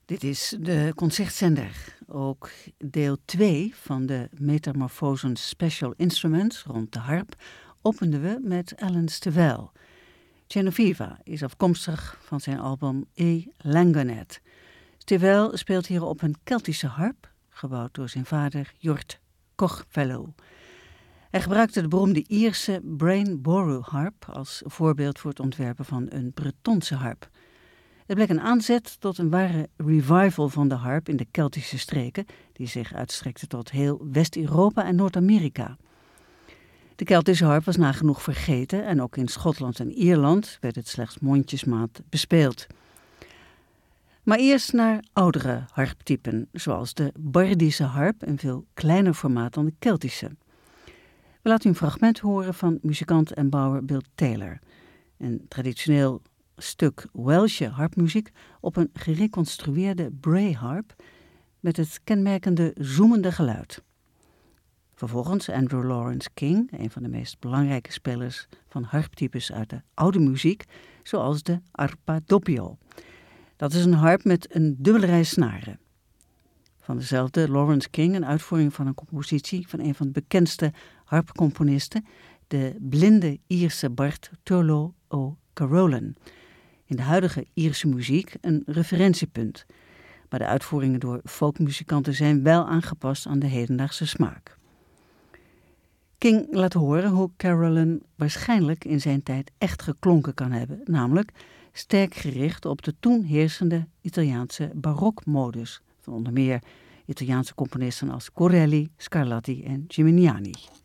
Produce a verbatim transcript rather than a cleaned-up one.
Dit is de Concertzender. Ook deel twee van de Metamorphosen Special Instruments rond de harp openden we met Alan Stivell. Genoveva is afkomstig van zijn album E. Langonet. Stivell speelt hierop een Keltische harp, gebouwd door zijn vader Jort Kochfellow. Hij gebruikte de beroemde Ierse Brain Boru harp als voorbeeld voor het ontwerpen van een Bretonse harp. Het bleek een aanzet tot een ware revival van de harp in de Keltische streken, die zich uitstrekte tot heel West-Europa en Noord-Amerika. De Keltische harp was nagenoeg vergeten en ook in Schotland en Ierland werd het slechts mondjesmaat bespeeld. Maar eerst naar oudere harptypen, zoals de Bardische harp, een veel kleiner formaat dan de Keltische. We laten u een fragment horen van muzikant en bouwer Bill Taylor. Een traditioneel stuk Welsche harpmuziek op een gereconstrueerde Bray harp met het kenmerkende zoemende geluid. Vervolgens Andrew Lawrence King, een van de meest belangrijke spelers van harptypes uit de oude muziek, zoals de arpa doppio. Dat is een harp met een dubbele rij snaren. Van dezelfde Lawrence King een uitvoering van een compositie van een van de bekendste harpcomponisten, de blinde Ierse bard Turlough O'Carolan. In de huidige Ierse muziek een referentiepunt, maar de uitvoeringen door folkmuzikanten zijn wel aangepast aan de hedendaagse smaak. King laat horen hoe Carolan waarschijnlijk in zijn tijd echt geklonken kan hebben, namelijk sterk gericht op de toen heersende Italiaanse barokmodus van onder meer Italiaanse componisten als Corelli, Scarlatti en Gimignani.